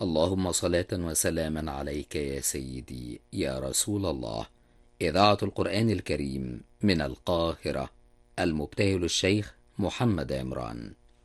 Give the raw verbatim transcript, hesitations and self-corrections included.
اللهم صلاة وسلاما عليك يا سيدي يا رسول الله. إذاعة القرآن الكريم من القاهرة، المبتهل الشيخ محمد عمران.